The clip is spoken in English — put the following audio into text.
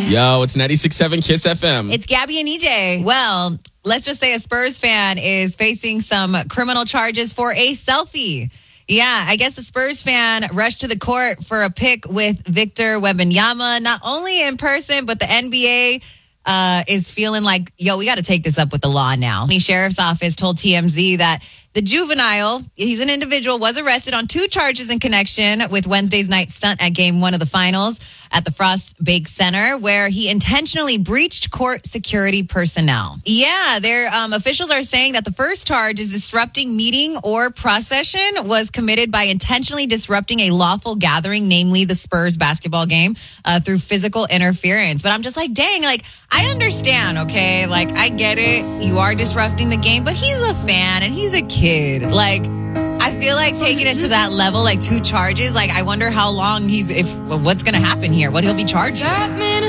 Yo, it's 96.7 Kiss FM. It's Gabby and EJ. Well, let's just say a Spurs fan is facing some criminal charges for a selfie. Yeah, I guess a Spurs fan rushed to the court for a pic with Victor Wembanyama, not only in person, but the NBA is feeling like, yo, we got to take this up with the law now. The sheriff's office told TMZ that the juvenile, he's an individual, was arrested on 2 charges in connection with Wednesday's night stunt at Game 1 of the finals at the Frost Bake Center, where he intentionally breached court security personnel. Yeah, their officials are saying that the first charge is disrupting meeting or procession was committed by intentionally disrupting a lawful gathering, namely the Spurs basketball game, through physical interference. But I'm just like, dang, like, I understand, okay? Like, I get it. You are disrupting the game, but he's a fan and he's a kid. Like, I feel like taking it to that level, like 2 charges, like I wonder how long what's going to happen here, what he'll be charged with.